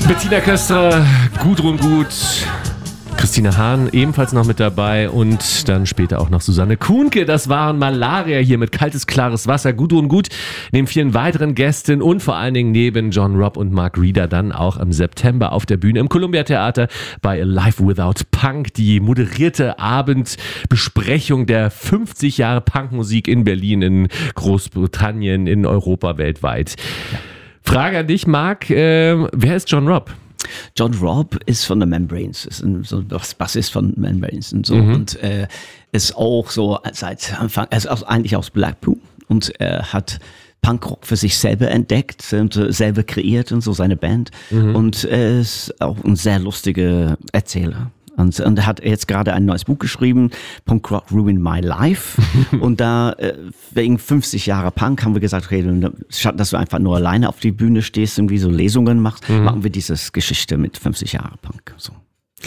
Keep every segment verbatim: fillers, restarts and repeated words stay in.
Bettina Köster, Gudrun Gut, Christine Hahn ebenfalls noch mit dabei und dann später auch noch Susanne Kuhnke. Das waren Malaria hier mit kaltes, klares Wasser. Gudrun Gut neben vielen weiteren Gästen und vor allen Dingen neben John Robb und Mark Reeder dann auch im September auf der Bühne im Columbia Theater bei Alive Without Punk. Die moderierte Abendbesprechung der fünfzig Jahre Punkmusik in Berlin, in Großbritannien, in Europa, weltweit. Ja. Frage an dich, Marc, äh, wer ist John Robb? John Robb ist von The Membranes, ist ein, so das Bassist von Membranes und so, mhm. und äh, ist auch so seit Anfang, er ist auch eigentlich aus Blackpool und er hat Punkrock für sich selber entdeckt und äh, selber kreiert und so seine Band, mhm. und er ist auch ein sehr lustiger Erzähler. Und, und er hat jetzt gerade ein neues Buch geschrieben, Punk Rock Ruined My Life. Und da, äh, wegen fünfzig Jahre Punk, haben wir gesagt, okay, statt dass du einfach nur alleine auf die Bühne stehst, irgendwie so Lesungen machst, mhm. machen wir diese Geschichte mit fünfzig Jahre Punk. So.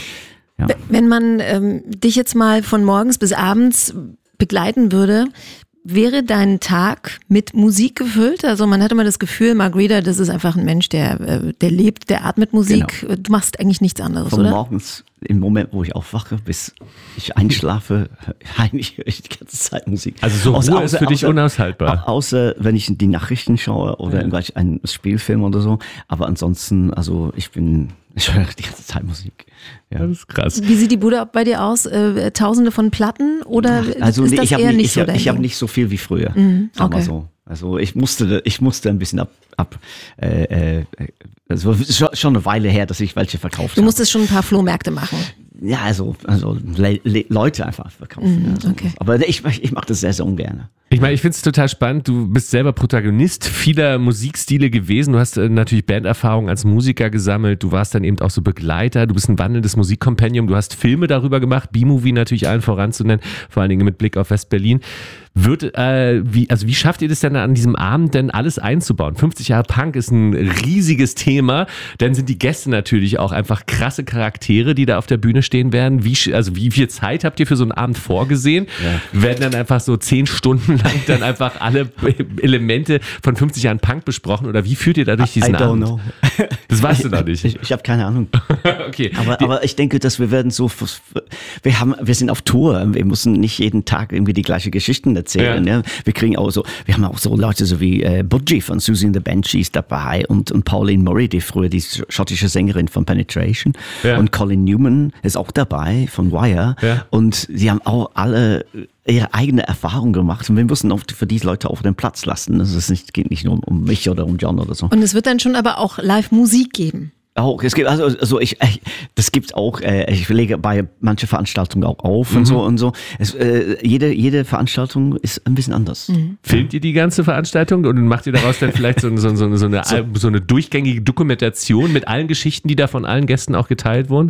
Ja. Wenn man ähm, dich jetzt mal von morgens bis abends begleiten würde, wäre dein Tag mit Musik gefüllt? Also man hat immer das Gefühl, Mark Reeder, das ist einfach ein Mensch, der, der lebt, der atmet Musik. Genau. Du machst eigentlich nichts anderes, von oder? Morgens, im Moment, wo ich aufwache, bis ich einschlafe, eigentlich höre ich die ganze Zeit Musik. Also so außer, Ruhe ist für außer, dich unaushaltbar? Außer, wenn ich die Nachrichten schaue oder ja. einen Spielfilm oder so. Aber ansonsten, also ich bin, ich höre die ganze Zeit Musik. Ja. Das ist krass. Wie sieht die Bude bei dir aus? Äh, Tausende von Platten oder also, ist nee, das ich eher nicht, nicht ich so hab, dein Ich habe Ding? nicht so viel wie früher, mhm, sagen wir okay. so. Also ich musste, ich musste ein bisschen ab, ab äh, äh, es war schon eine Weile her, dass ich welche verkauft habe. Du musstest schon ein paar Flohmärkte machen. Ja, also, also Le- Le- Leute einfach verkaufen. Mhm, also. okay. Aber ich, ich mache das sehr, sehr ungern. Ich meine, ich finde es total spannend. Du bist selber Protagonist vieler Musikstile gewesen. Du hast äh, natürlich Banderfahrung als Musiker gesammelt. Du warst dann eben auch so Begleiter. Du bist ein wandelndes Musikkompendium. Du hast Filme darüber gemacht. B-Movie natürlich allen voranzunennen. Vor allen Dingen mit Blick auf West-Berlin. Wird, äh, wie, also wie schafft ihr das denn an diesem Abend denn alles einzubauen? fünfzig Jahre Punk ist ein riesiges Thema. Dann sind die Gäste natürlich auch einfach krasse Charaktere, die da auf der Bühne stehen werden. Wie, also wie viel Zeit habt ihr für so einen Abend vorgesehen? Ja. Werden dann einfach so zehn Stunden lang dann einfach alle Elemente von fünfzig Jahren Punk besprochen? Oder wie führt ihr da durch diesen I don't Abend? know. Das weißt du noch nicht. Ich, ich habe keine Ahnung. Okay. Aber, aber ich denke, dass wir werden so, wir haben, wir sind auf Tour. Wir müssen nicht jeden Tag irgendwie die gleiche Geschichten erzählen. Ja. Ja. Wir kriegen auch so, wir haben auch so Leute so wie äh, Budgie von Susie and the Banshees dabei und, und Pauline Murray, die früher die schottische Sängerin von Penetration, ja. und Colin Newman ist auch dabei von Wire, ja. und sie haben auch alle ihre eigene Erfahrung gemacht und wir müssen auch für diese Leute auch den Platz lassen. Es ist nicht, geht nicht nur um mich oder um John oder so. Und es wird dann schon aber auch Live-Musik geben. Auch, es gibt, also, also ich, ich, das gibt's auch, äh, ich lege bei manchen Veranstaltungen auch auf, mhm. und so und so. Es, äh, jede, jede Veranstaltung ist ein bisschen anders. Mhm. Filmt ihr die ganze Veranstaltung und macht ihr daraus dann vielleicht so, so, so, so, eine, so. so eine durchgängige Dokumentation mit allen Geschichten, die da von allen Gästen auch geteilt wurden?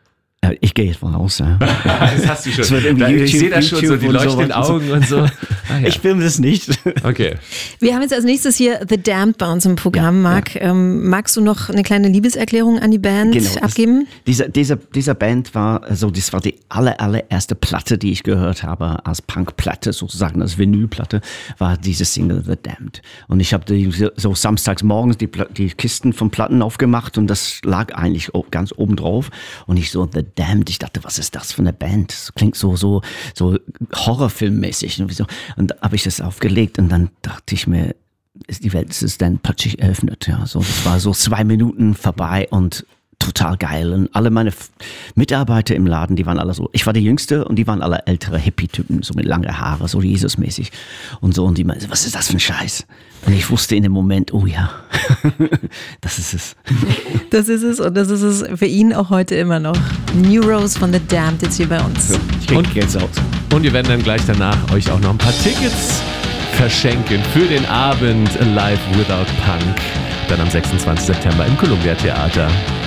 Ich gehe jetzt mal raus. Ja. Das hast du schon. Das wird irgendwie da, YouTube, ich sehe das schon, so die leuchtenden Augen und so. Ah, ja. Ich filme das nicht. Okay. Wir haben jetzt als nächstes hier The Damned bei uns im Programm, Marc. Ja, ja. Ähm, magst du noch eine kleine Liebeserklärung an die Band genau, abgeben? Das, dieser, dieser, dieser Band war, also das war die aller, allererste Platte, die ich gehört habe, als Punkplatte sozusagen, als Vinylplatte, war diese Single The Damned. Und ich habe so samstags morgens die, die Kisten von Platten aufgemacht und das lag eigentlich ganz oben drauf. Und ich so, The Damned, ich dachte, was ist das für eine Band? Das klingt so, so, so Horrorfilmmäßig. Und so. Und da habe ich das aufgelegt und dann dachte ich mir, ist die Welt ist dann plötzlich eröffnet. Ja, so, das war so zwei Minuten vorbei und total geil. Und alle meine Mitarbeiter im Laden, die waren alle so, ich war der Jüngste und die waren alle ältere Hippie-Typen, so mit langen Haare, so Jesus-mäßig. Und so, und die meinten, was ist das für ein Scheiß? Und ich wusste in dem Moment, oh ja, das ist es. Das ist es und das ist es für ihn auch heute immer noch. New Rose von The Damned jetzt hier bei uns. Ja, ich krieg und, jetzt aus. Und wir werden dann gleich danach euch auch noch ein paar Tickets verschenken für den Abend Alive Without Punk. Dann am sechsundzwanzigsten September im Columbia Theater.